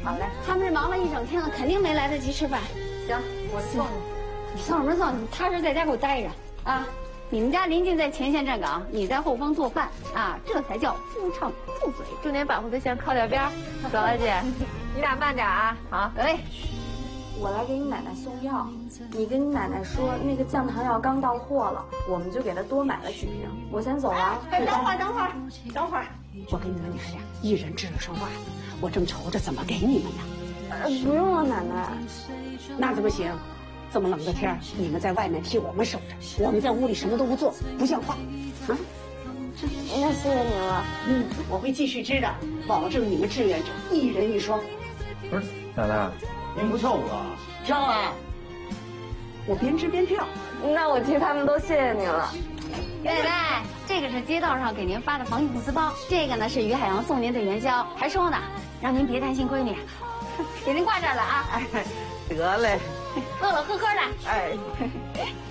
好嘞。 他们这忙了一整天了，肯定没来得及吃饭。 行，我送你。 你送什么送？你踏实在家给我待着啊！你们家邻居在前线站岗，你在后方做饭啊，这才叫夫唱妇随。 重点保护对象靠点边儿。走了，姐，你俩慢点啊。好。 哎， 我来给你奶奶送药，你跟你奶奶说那个降糖药刚到货了，我们就给她多买了几瓶。我先走了。 哎，等会儿，我给你们娘俩一人织了双袜子，我正愁着怎么给你们呢。 不用了，奶奶。 那怎么行？这么冷的天儿，你们在外面替我们守着，我们在屋里什么都不做，不像话。啊， 那谢谢您了。 我会继续织的，保证你们志愿者一人一双。 不是，奶奶，您不跳舞了？ 跳啊！我边织边跳。 那我替他们都谢谢您了。 奶奶，这个是街道上给您发的防疫物资包，这个呢是于海洋送您的元宵，还说呢，让您别担心闺女，给您挂这儿了啊。 得嘞。 饿了呵呵的。 哎。